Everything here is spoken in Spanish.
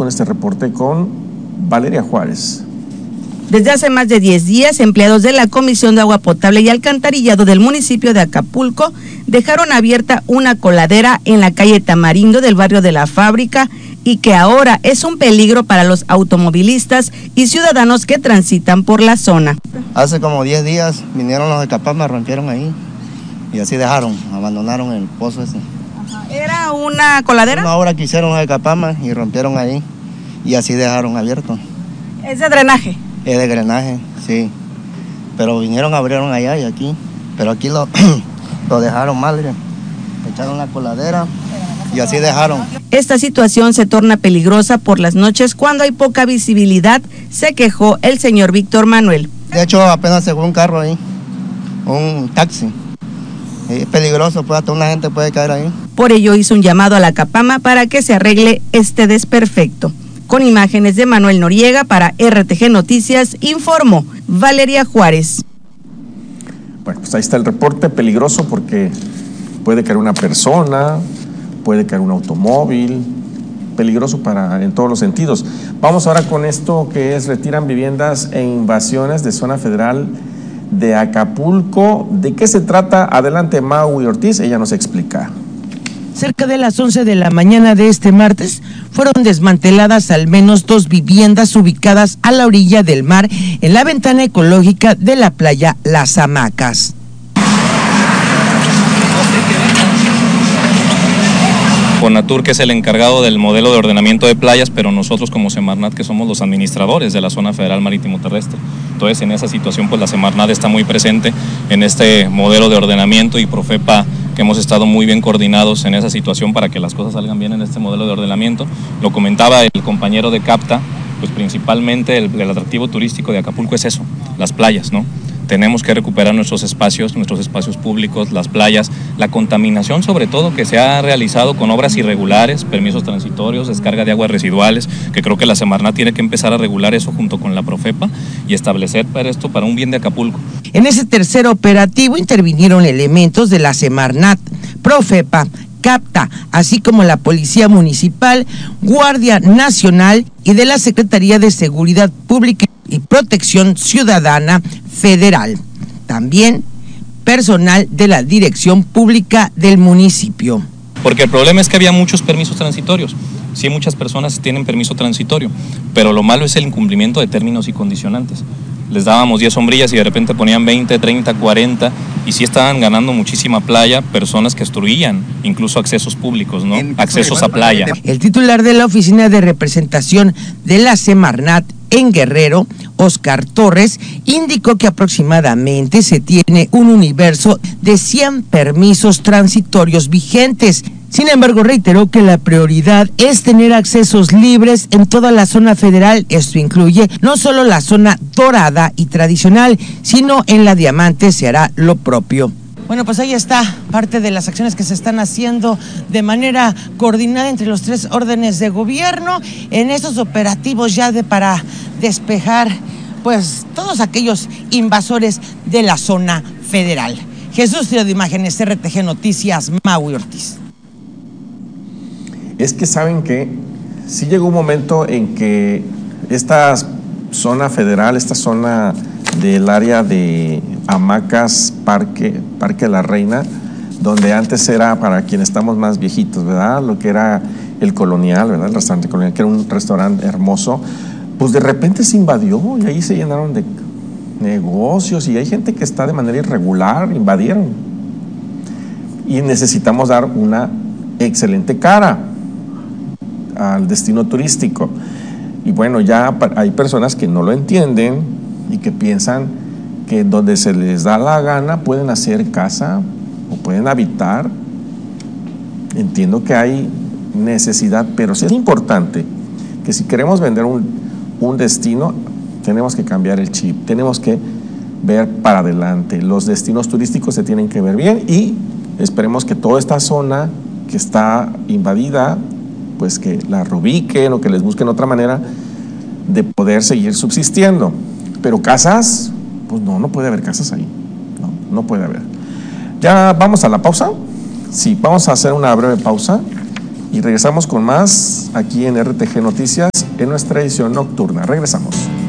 con este reporte con Valeria Juárez. Desde hace más de 10 días, empleados de la Comisión de Agua Potable y Alcantarillado del municipio de Acapulco dejaron abierta una coladera en la calle Tamarindo del barrio de la Fábrica y que ahora es un peligro para los automovilistas y ciudadanos que transitan por la zona. Hace como 10 días vinieron los de Capama, rompieron ahí y así abandonaron el pozo ese. ¿Era una coladera? Una obra que hicieron los de Capama y rompieron ahí y así dejaron abierto. ¿Es de drenaje? Es de drenaje, sí. Pero vinieron, abrieron allá y aquí. Pero aquí lo dejaron mal, echaron la coladera y así dejaron. Esta situación se torna peligrosa por las noches cuando hay poca visibilidad, se quejó el señor Víctor Manuel. De hecho, apenas se fue un carro ahí, un taxi. Es peligroso, pues hasta una gente puede caer ahí. Por ello hizo un llamado a la Capama para que se arregle este desperfecto. Con imágenes de Manuel Noriega para RTG Noticias, informó Valeria Juárez. Bueno, pues ahí está el reporte, peligroso porque puede caer una persona, puede caer un automóvil, peligroso en todos los sentidos. Vamos ahora con esto que es retiran viviendas e invasiones de zona federal de Acapulco. ¿De qué se trata? Adelante, Maui Ortiz, ella nos explica. Cerca de las 11 de la mañana de este martes fueron desmanteladas al menos 2 viviendas ubicadas a la orilla del mar en la ventana ecológica de la playa Las Hamacas. Fonatur, que es el encargado del modelo de ordenamiento de playas, pero nosotros como Semarnat, que somos los administradores de la zona federal marítimo terrestre. Entonces, en esa situación, pues la Semarnat está muy presente en este modelo de ordenamiento y Profepa, que hemos estado muy bien coordinados en esa situación para que las cosas salgan bien en este modelo de ordenamiento. Lo comentaba el compañero de CAPTA, pues principalmente el atractivo turístico de Acapulco es eso, las playas, ¿no? Tenemos que recuperar nuestros espacios públicos, las playas, la contaminación sobre todo que se ha realizado con obras irregulares, permisos transitorios, descarga de aguas residuales, que creo que la Semarnat tiene que empezar a regular eso junto con la Profepa y establecer para esto para un bien de Acapulco. En ese tercer operativo intervinieron elementos de la Semarnat, Profepa, CAPTA, así como la Policía Municipal, Guardia Nacional y de la Secretaría de Seguridad Pública y Protección Ciudadana Federal. También personal de la Dirección Pública del municipio. Porque el problema es que había muchos permisos transitorios. Sí, muchas personas tienen permiso transitorio, pero lo malo es el incumplimiento de términos y condicionantes. Les dábamos 10 sombrillas y de repente ponían 20, 30, 40 y sí estaban ganando muchísima playa, personas que obstruían incluso accesos públicos, ¿no? Accesos a playa. El titular de la Oficina de Representación de la Semarnat en Guerrero, Oscar Torres, indicó que aproximadamente se tiene un universo de 100 permisos transitorios vigentes. Sin embargo, reiteró que la prioridad es tener accesos libres en toda la zona federal. Esto incluye no solo la zona dorada y tradicional, sino en la Diamante se hará lo propio. Bueno, pues ahí está parte de las acciones que se están haciendo de manera coordinada entre los 3 órdenes de gobierno en estos operativos ya para despejar pues todos aquellos invasores de la zona federal. Jesús Trío de Imágenes, RTG Noticias, Maui Ortiz. Es que saben que sí llegó un momento en que esta zona federal, esta zona del área de Hamacas, Parque La Reina, donde antes era para quienes estamos más viejitos, ¿verdad? Lo que era el Colonial, ¿verdad? El restaurante Colonial, que era un restaurante hermoso, pues de repente se invadió y ahí se llenaron de negocios y hay gente que está de manera irregular, invadieron. Y necesitamos dar una excelente cara al destino turístico. Y bueno, ya hay personas que no lo entienden y que piensan que donde se les da la gana pueden hacer casa o pueden habitar. Entiendo que hay necesidad, pero sí es importante que si queremos vender un destino, tenemos que cambiar el chip, tenemos que ver para adelante. Los destinos turísticos se tienen que ver bien y esperemos que toda esta zona que está invadida, pues que la reubiquen o que les busquen otra manera de poder seguir subsistiendo. Pero casas, pues no puede haber casas ahí, no puede haber. Ya vamos a la pausa. Sí, vamos a hacer una breve pausa y regresamos con más aquí en RTG Noticias en nuestra edición nocturna. Regresamos.